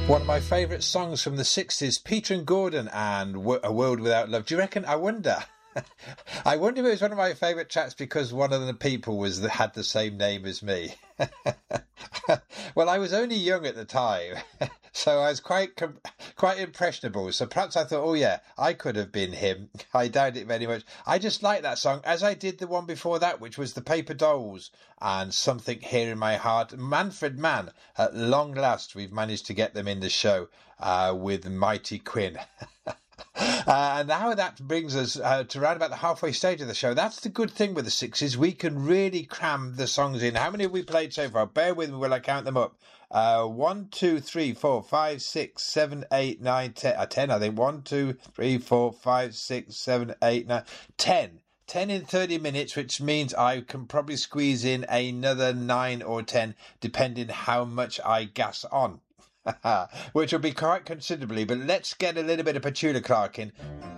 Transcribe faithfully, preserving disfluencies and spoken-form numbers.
One of my favourite songs from the sixties, Peter and Gordon and A World Without Love. Do you reckon? I wonder. I wonder if it was one of my favourite tracks because one of the people was that had the same name as me. Well, I was only young at the time, so I was quite quite impressionable. So perhaps I thought, oh yeah, I could have been him. I doubt it very much. I just like that song, as I did the one before that, which was the Paper Dolls and Something Here in My Heart. Manfred Mann, at long last, we've managed to get them in the show uh, with Mighty Quinn. Uh, and now that brings us uh, to around about the halfway stage of the show. That's the good thing with the sixes. We can really cram the songs in. How many have we played so far? Bear with me while I count them up. Uh, one, two, three, four, five, six, seven, eight, nine, ten. Uh, ten, I think. One, two, three, four, five, six, seven, eight, nine, ten. ten in thirty minutes, which means I can probably squeeze in another nine or ten, depending how much I gas on. Which will be quite considerably, but let's get a little bit of Petula Clark in.